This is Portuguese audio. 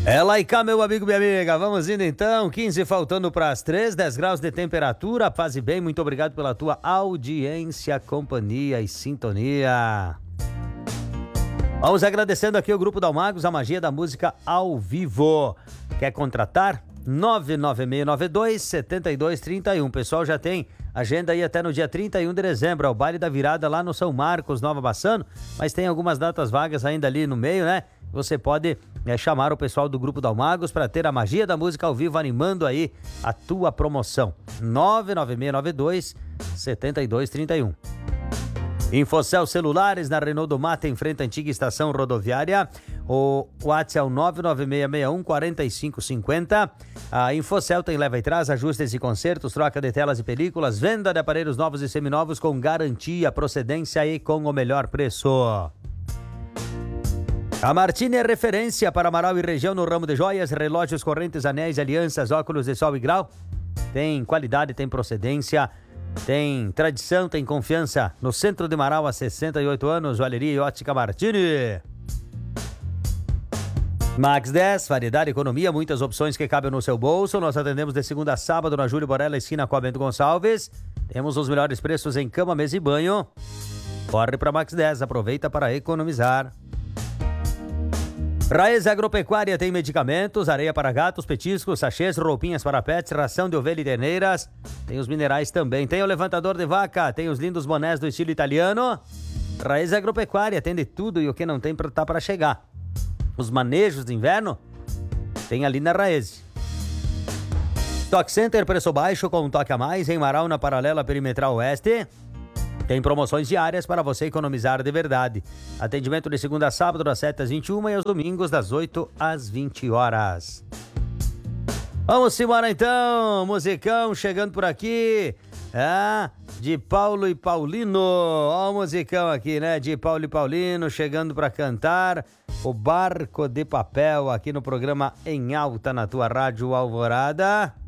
É lá e cá, meu amigo, minha amiga. Vamos indo então, 15 faltando para as 3, 10 graus de temperatura. Paz e bem, muito obrigado pela tua audiência, companhia e sintonia. Vamos agradecendo aqui o Grupo Dalmagos, a magia da música ao vivo. Quer contratar? 99692-7231. O pessoal já tem agenda aí até no dia 31 de dezembro, é o baile da virada lá no São Marcos, Nova Bassano, mas tem algumas datas vagas ainda ali no meio, né? Você pode chamar o pessoal do Grupo Dalmagos para ter a magia da música ao vivo animando aí a tua promoção. 99692-7231. Infocel Celulares na Renault do Mata, em frente à antiga estação rodoviária. O WhatsApp é o 99661-4550. A Infocel tem leva e traz, ajustes e consertos, troca de telas e películas, venda de aparelhos novos e seminovos com garantia, procedência e com o melhor preço. A Martini é referência para Amaral e região no ramo de joias, relógios, correntes, anéis, alianças, óculos de sol e grau. Tem qualidade, tem procedência, tem tradição, tem confiança. No centro de Amaral há 68 anos, Joalheria e Ótica Martini. Max 10, variedade, economia, muitas opções que cabem no seu bolso. Nós atendemos de segunda a sábado na Júlio Borella, esquina com a Bento Gonçalves. Temos os melhores preços em cama, mesa e banho. Corre para Max 10, aproveita para economizar. Raiz Agropecuária tem medicamentos, areia para gatos, petiscos, sachês, roupinhas para pets, ração de ovelha e terneiras. Tem os minerais também. Tem o levantador de vaca, tem os lindos bonés do estilo italiano. Raiz Agropecuária tem de tudo e o que não tem tá para chegar. Os manejos de inverno tem ali na Raiz. Stock Center, preço baixo com um toque a mais. Em Marau, na paralela perimetral oeste. Tem promoções diárias para você economizar de verdade. Atendimento de segunda a sábado, das 7 às 21 e aos domingos, das 8 às 20 horas. Vamos embora então, musicão chegando por aqui. De Paulo e Paulino. Ó o musicão aqui, né? De Paulo e Paulino chegando para cantar o Barco de Papel aqui no programa Em Alta na tua Rádio Alvorada.